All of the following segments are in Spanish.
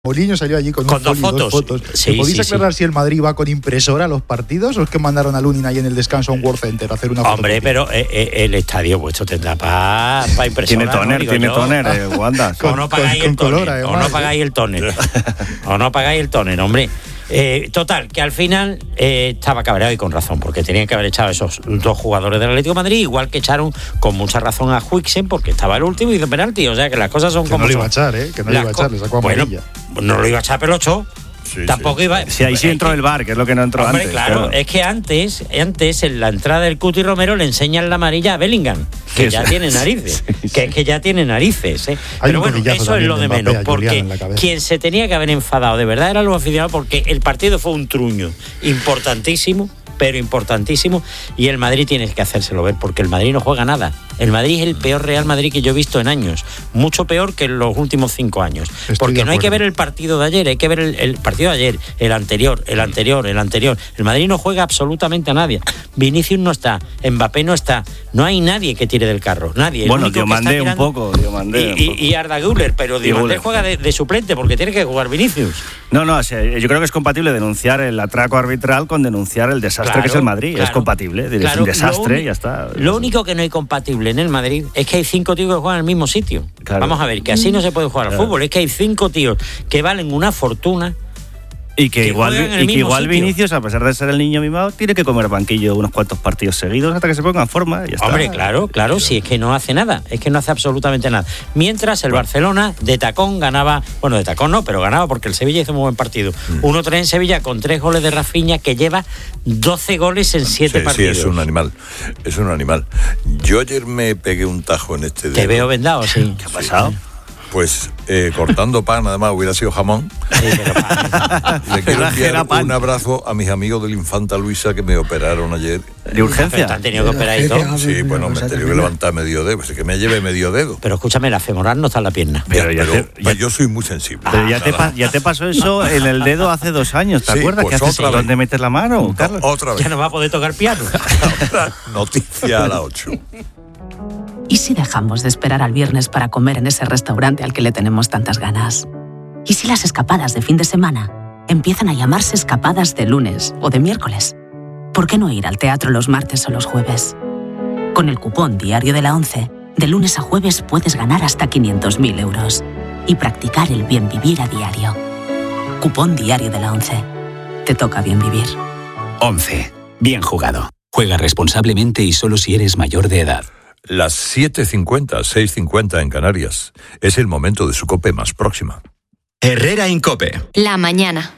Mourinho salió allí con dos fotos. Sí, ¿podéis aclarar si el Madrid va con impresora a los partidos o es que mandaron a Lunin ahí en el descanso a un World Center a hacer una foto? Hombre, pero el estadio vuestro tendrá para impresora. Tiene toner, Wanda. O no pagáis el tóner, o no pagáis el tóner. O no pagáis el tóner, hombre. Total, que al final estaba cabreado y con razón, porque tenían que haber echado a esos dos jugadores del Atlético de Madrid, igual que echaron con mucha razón a Huijsen, porque estaba el último y hizo penalti. O sea que las cosas son como. No lo iba a echar, que no lo iba a echar, le sacó amarilla. No lo iba a echar, pero lo echó. Sí, tampoco iba. Sí, ahí sí entró el VAR, que es lo que no entró antes. Claro, es que antes en la entrada del Cuti Romero le enseñan la amarilla a Bellingham, que ya tiene narices. Que ya tiene narices. Pero bueno, eso es lo de menos, porque quien se tenía que haber enfadado de verdad eran los aficionados, porque el partido fue un truño importantísimo, pero importantísimo, y el Madrid tiene que hacérselo ver, porque el Madrid no juega nada. El Madrid es el peor Real Madrid que yo he visto en años, mucho peor que en los últimos 5 años. Porque no hay que ver el partido de ayer, hay que ver el partido de ayer, el anterior. El Madrid no juega absolutamente a nadie. Vinicius no está, Mbappé no está, no hay nadie que tire del carro, nadie. Bueno, Diomandé un poco. Y Arda Güler, pero Diomandé juega de suplente porque tiene que jugar Vinicius. No, o sea, yo creo que es compatible denunciar el atraco arbitral con denunciar el desastre que es el Madrid. Es compatible, es un desastre y ya está. Lo único que no hay compatible en el Madrid es que hay 5 tíos que juegan en el mismo sitio. Claro. Vamos a ver, que así no se puede jugar al fútbol. Es que hay 5 tíos que valen una fortuna. Y que igual Vinicius, a pesar de ser el niño mimado, tiene que comer banquillo unos cuantos partidos seguidos hasta que se ponga en forma. Y ya está. Hombre, claro, si es que no hace nada, es que no hace absolutamente nada. Mientras el Barcelona de tacón ganaba, bueno, de tacón no, pero ganaba porque el Sevilla hizo un buen partido. 1-3 en Sevilla con 3 goles de Rafinha, que lleva 12 goles en 7 partidos. Sí, es un animal. Yo ayer me pegué un tajo en este dedo. Te veo vendado, sí. ¿Qué ha pasado? Pues cortando pan, además hubiera sido jamón. Sí, pero le quiero enviar un abrazo a mis amigos de la Infanta Luisa que me operaron ayer. ¿De urgencia? ¿Te han tenido que operar y todo? Sí, bueno, me he tenido que levantar medio dedo, pues es que me lleve medio dedo. Pero escúchame, la femoral no está en la pierna. Pero yo soy muy sensible. Pero ya te pasó eso en el dedo hace 2 años, ¿te acuerdas? Pues ¿Qué haces? ¿Dónde metes la mano, Carlos? Otra vez. Ya no va a poder tocar piano. Otra noticia a las 8. ¿Y si dejamos de esperar al viernes para comer en ese restaurante al que le tenemos tantas ganas? ¿Y si las escapadas de fin de semana empiezan a llamarse escapadas de lunes o de miércoles? ¿Por qué no ir al teatro los martes o los jueves? Con el cupón Diario de la ONCE, de lunes a jueves puedes ganar hasta 500.000 euros y practicar el bien vivir a diario. Cupón Diario de la ONCE. Te toca bien vivir. 11. Bien jugado. Juega responsablemente y solo si eres mayor de edad. Las 7:50, 6:50 en Canarias. Es el momento de su COPE más próxima. Herrera Incope. La mañana.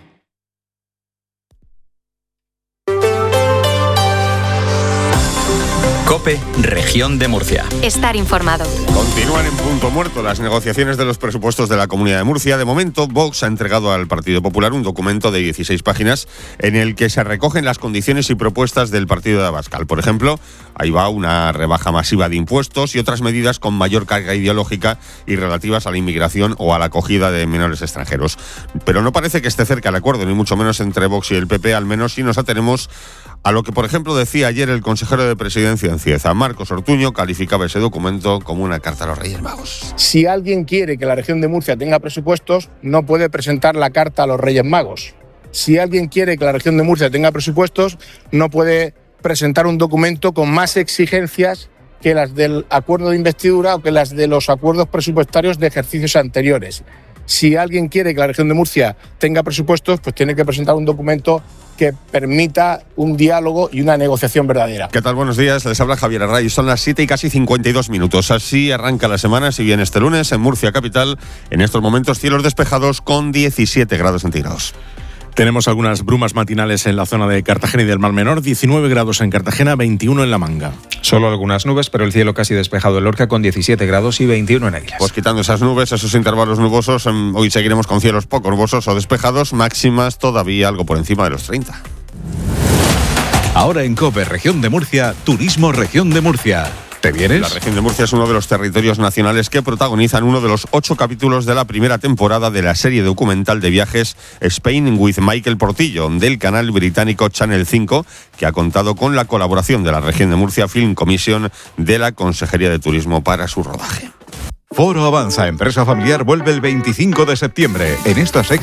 COPE, Región de Murcia. Estar informado. Continúan en punto muerto las negociaciones de los presupuestos de la Comunidad de Murcia. De momento, Vox ha entregado al Partido Popular un documento de 16 páginas en el que se recogen las condiciones y propuestas del partido de Abascal. Por ejemplo, ahí va una rebaja masiva de impuestos y otras medidas con mayor carga ideológica y relativas a la inmigración o a la acogida de menores extranjeros. Pero no parece que esté cerca el acuerdo, ni mucho menos entre Vox y el PP, al menos si nos atenemos a lo que, por ejemplo, decía ayer el consejero de Presidencia en Cieza. Marcos Ortuño calificaba ese documento como una carta a los Reyes Magos. Si alguien quiere que la región de Murcia tenga presupuestos, no puede presentar la carta a los Reyes Magos. Si alguien quiere que la región de Murcia tenga presupuestos, no puede presentar un documento con más exigencias que las del acuerdo de investidura o que las de los acuerdos presupuestarios de ejercicios anteriores. Si alguien quiere que la región de Murcia tenga presupuestos, pues tiene que presentar un documento que permita un diálogo y una negociación verdadera. ¿Qué tal? Buenos días, les habla Javier Array. Son las 7 y casi 52 minutos. Así arranca la semana, si bien este lunes en Murcia capital, en estos momentos cielos despejados con 17 grados centígrados. Tenemos algunas brumas matinales en la zona de Cartagena y del Mar Menor, 19 grados en Cartagena, 21 en La Manga. Solo algunas nubes, pero el cielo casi despejado en Lorca con 17 grados y 21 en Águilas. Pues quitando esas nubes, esos intervalos nubosos, hoy seguiremos con cielos poco nubosos o despejados, máximas todavía algo por encima de los 30. Ahora en COPE, Región de Murcia, Turismo Región de Murcia. ¿Te vienes? La región de Murcia es uno de los territorios nacionales que protagonizan uno de los 8 capítulos de la primera temporada de la serie documental de viajes Spain with Michael Portillo, del canal británico Channel 5, que ha contado con la colaboración de la región de Murcia Film Commission de la Consejería de Turismo para su rodaje. Foro Avanza, empresa familiar, vuelve el 25 de septiembre. En esta